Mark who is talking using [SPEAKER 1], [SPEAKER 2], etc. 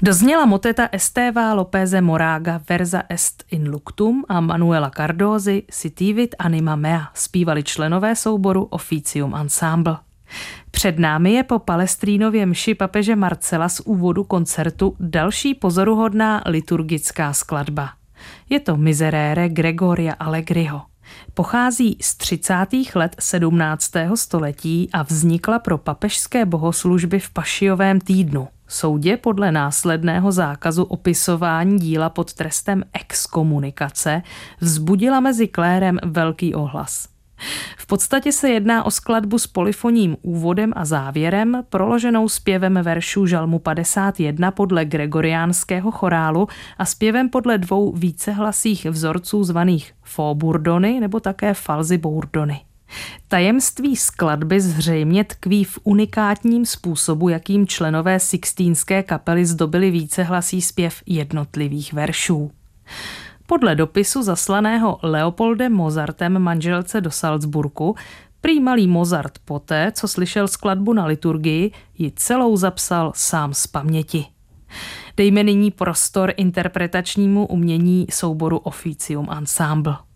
[SPEAKER 1] Dozněla moteta Esteva Lopeze Moraga Versa est in luctum a Manuela Cardozy Sitivit anima mea zpívali členové souboru Officium Ensemble. Před námi je po Palestrínově mši papeže Marcela z úvodu koncertu další pozoruhodná liturgická skladba. Je to Miserere Gregoria Allegriho. Pochází z 30. let 17. století a vznikla pro papežské bohoslužby v Pašijovém týdnu, soudě podle následného zákazu opisování díla pod trestem exkomunikace, vzbudila mezi klérem velký ohlas. V podstatě se jedná o skladbu s polyfonním úvodem a závěrem, proloženou zpěvem veršů žalmu 51 podle gregoriánského chorálu a zpěvem podle dvou vícehlasých vzorců zvaných faubourdony nebo také falzibourdony. Tajemství skladby zřejmě tkví v unikátním způsobu, jakým členové Sixtínské kapely zdobili vícehlasý zpěv jednotlivých veršů. Podle dopisu zaslaného Leopoldem Mozartem manželce do Salzburgu, prý malý Mozart poté, co slyšel skladbu na liturgii, ji celou zapsal sám z paměti. Dejme nyní prostor interpretačnímu umění souboru Officium Ensemble.